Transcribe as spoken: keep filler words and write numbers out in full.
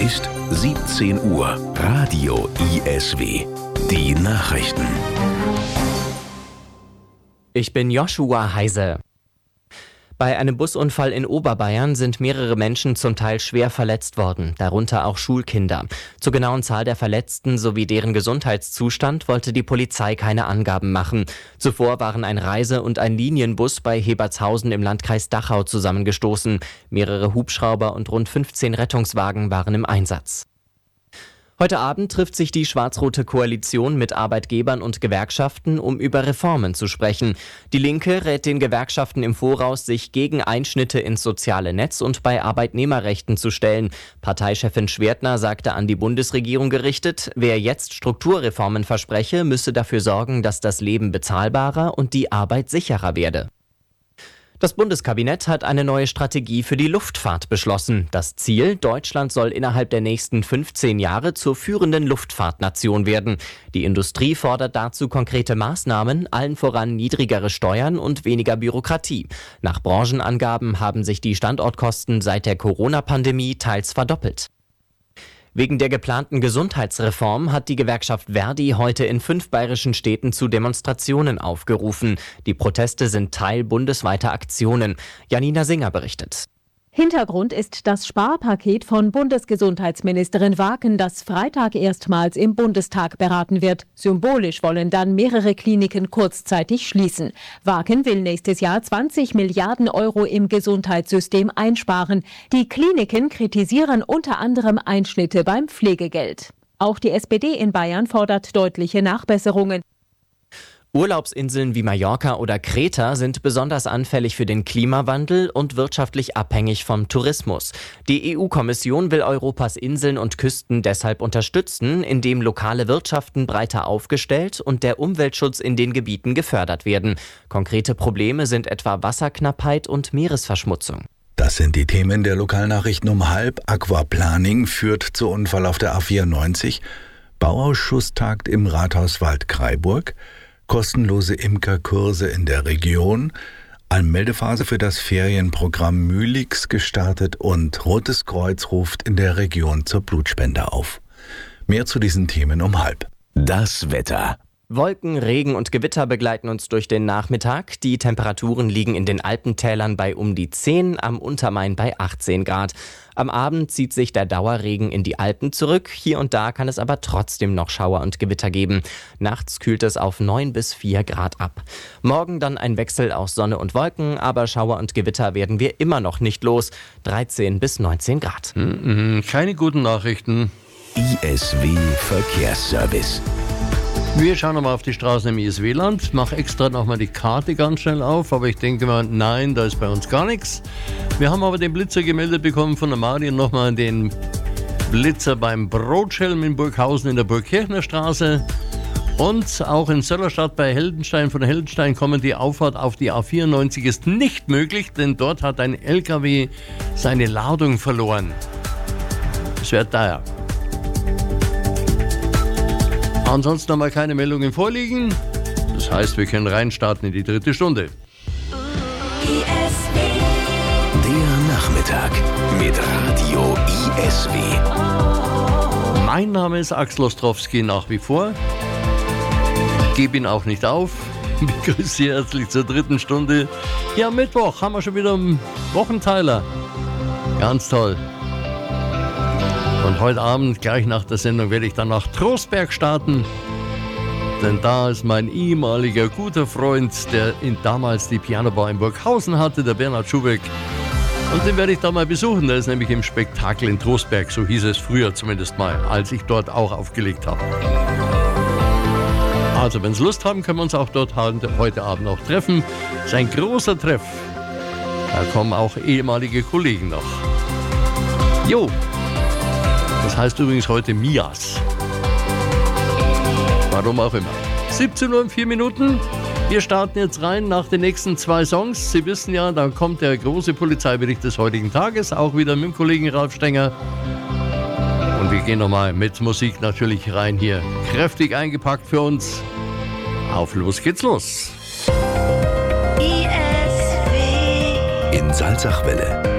ist siebzehn Uhr. Radio I S W. Die Nachrichten. Ich bin Joshua Heise. Bei einem Busunfall in Oberbayern sind mehrere Menschen zum Teil schwer verletzt worden, darunter auch Schulkinder. Zur genauen Zahl der Verletzten sowie deren Gesundheitszustand wollte die Polizei keine Angaben machen. Zuvor waren ein Reise- und ein Linienbus bei Hebertshausen im Landkreis Dachau zusammengestoßen. Mehrere Hubschrauber und rund fünfzehn Rettungswagen waren im Einsatz. Heute Abend trifft sich die schwarz-rote Koalition mit Arbeitgebern und Gewerkschaften, um über Reformen zu sprechen. Die Linke rät den Gewerkschaften im Voraus, sich gegen Einschnitte ins soziale Netz und bei Arbeitnehmerrechten zu stellen. Parteichefin Schwertner sagte an die Bundesregierung gerichtet, wer jetzt Strukturreformen verspreche, müsse dafür sorgen, dass das Leben bezahlbarer und die Arbeit sicherer werde. Das Bundeskabinett hat eine neue Strategie für die Luftfahrt beschlossen. Das Ziel: Deutschland soll innerhalb der nächsten fünfzehn Jahre zur führenden Luftfahrtnation werden. Die Industrie fordert dazu konkrete Maßnahmen, allen voran niedrigere Steuern und weniger Bürokratie. Nach Branchenangaben haben sich die Standortkosten seit der Corona-Pandemie teils verdoppelt. Wegen der geplanten Gesundheitsreform hat die Gewerkschaft Verdi heute in fünf bayerischen Städten zu Demonstrationen aufgerufen. Die Proteste sind Teil bundesweiter Aktionen. Janina Singer berichtet. Hintergrund ist das Sparpaket von Bundesgesundheitsministerin Waken, das Freitag erstmals im Bundestag beraten wird. Symbolisch wollen dann mehrere Kliniken kurzzeitig schließen. Waken will nächstes Jahr zwanzig Milliarden Euro im Gesundheitssystem einsparen. Die Kliniken kritisieren unter anderem Einschnitte beim Pflegegeld. Auch die S P D in Bayern fordert deutliche Nachbesserungen. Urlaubsinseln wie Mallorca oder Kreta sind besonders anfällig für den Klimawandel und wirtschaftlich abhängig vom Tourismus. Die E U-Kommission will Europas Inseln und Küsten deshalb unterstützen, indem lokale Wirtschaften breiter aufgestellt und der Umweltschutz in den Gebieten gefördert werden. Konkrete Probleme sind etwa Wasserknappheit und Meeresverschmutzung. Das sind die Themen der Lokalnachrichten um halb. Aquaplaning führt zu Unfall auf der A vierundneunzig. Bauausschuss tagt im Rathaus Waldkraiburg. Kostenlose Imkerkurse in der Region, Anmeldephase für das Ferienprogramm Mülix gestartet und Rotes Kreuz ruft in der Region zur Blutspende auf. Mehr zu diesen Themen um halb. Das Wetter. Wolken, Regen und Gewitter begleiten uns durch den Nachmittag. Die Temperaturen liegen in den Alpentälern bei um die zehn, am Untermain bei achtzehn Grad. Am Abend zieht sich der Dauerregen in die Alpen zurück. Hier und da kann es aber trotzdem noch Schauer und Gewitter geben. Nachts kühlt es auf neun bis vier Grad ab. Morgen dann ein Wechsel aus Sonne und Wolken, aber Schauer und Gewitter werden wir immer noch nicht los. dreizehn bis neunzehn Grad. Mhm, keine guten Nachrichten. I S W Verkehrsservice. Wir schauen nochmal auf die Straßen im I S W-Land. Ich mache extra nochmal die Karte ganz schnell auf, aber ich denke mal, nein, da ist bei uns gar nichts. Wir haben aber den Blitzer gemeldet bekommen von der Marion, nochmal den Blitzer beim Brotschelm in Burghausen in der Burgkirchner Straße. Und auch in Söllerstadt bei Heldenstein. Von Heldenstein kommen die Auffahrt auf die A vierundneunzig ist nicht möglich, denn dort hat ein L K W seine Ladung verloren. Das wäre teuer. Ansonsten haben wir keine Meldungen vorliegen. Das heißt, wir können reinstarten in die dritte Stunde. Der Nachmittag mit Radio I S W. Mein Name ist Axel Ostrowski nach wie vor. Gebe ihn auch nicht auf. Ich begrüße Sie herzlich zur dritten Stunde. Ja, Mittwoch haben wir schon wieder einen Wochenteiler. Ganz toll. Und heute Abend, gleich nach der Sendung, werde ich dann nach Trostberg starten. Denn da ist mein ehemaliger guter Freund, der in damals die Pianobar in Burghausen hatte, der Bernhard Schubeck. Und den werde ich da mal besuchen. Der ist nämlich im Spektakel in Trostberg, so hieß es früher zumindest mal, als ich dort auch aufgelegt habe. Also, wenn Sie Lust haben, können wir uns auch dort heute Abend noch treffen. Das ist ein großer Treff. Da kommen auch ehemalige Kollegen noch. Jo. Das heißt übrigens heute Mias. Warum auch immer. siebzehn Uhr und vier Minuten. Wir starten jetzt rein nach den nächsten zwei Songs. Sie wissen ja, da kommt der große Polizeibericht des heutigen Tages. Auch wieder mit dem Kollegen Ralf Stenger. Und wir gehen nochmal mit Musik natürlich rein hier. Kräftig eingepackt für uns. Auf los geht's los. In Salzachwelle.